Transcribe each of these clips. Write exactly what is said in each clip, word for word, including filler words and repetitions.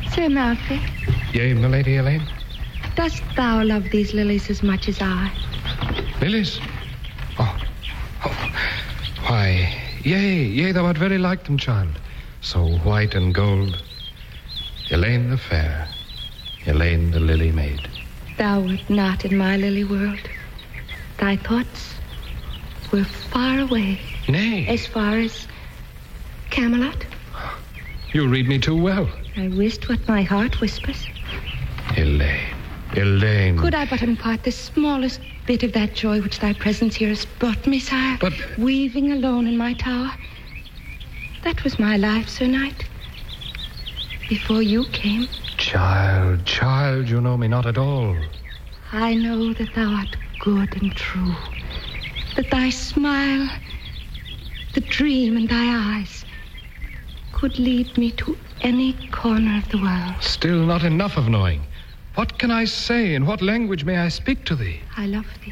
Sir Malfoy, Yea, my lady Elaine? dost thou love these lilies as much as I? Lilies? Oh. oh. Why, yea, yea, thou art very like them, child. So white and gold. Elaine the fair, Elaine the lily maid. Thou wert not in my lily world. Thy thoughts were far away. Nay. As far as Camelot. You read me too well. I wist what my heart whispers. Elaine, Elaine. Could I but impart the smallest bit of that joy which thy presence here has brought me, sire? But... Weaving alone in my tower. That was my life, Sir Knight. Before you came. Child, child, you know me not at all. I know that thou art good and true. That thy smile, the dream in thy eyes, could lead me to any corner of the world. Still not enough of knowing. What can I say? In what language may I speak to thee? I love thee.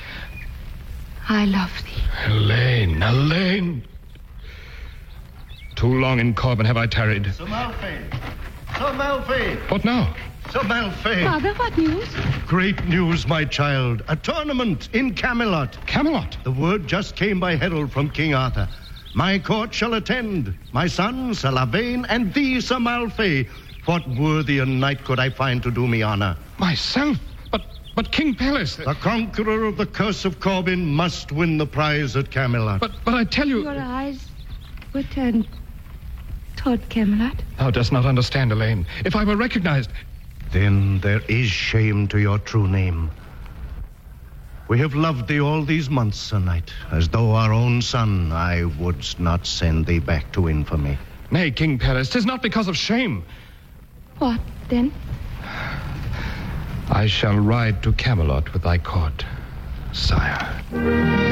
I love thee. Elaine, Elaine. Too long in Corbin have I tarried. Sir Malfoy! Sir Malfoy! What now? Sir Malfoy! Father, what news? Great news, my child. A tournament in Camelot. Camelot? The word just came by herald from King Arthur. My court shall attend. My son, Sir Lavaine, and thee, Sir Malfoy. What worthier knight could I find to do me honor? Myself? But but King Pelles... The conqueror of the curse of Corbin must win the prize at Camelot. But but I tell you... Your eyes were turned toward Camelot. Thou dost not understand, Elaine. If I were recognized... Then there is shame to your true name. We have loved thee all these months, Sir Knight. As though our own son, I would not send thee back to infamy. Nay, King Pelles, 'tis not because of shame. What, then? I shall ride to Camelot with thy court, sire.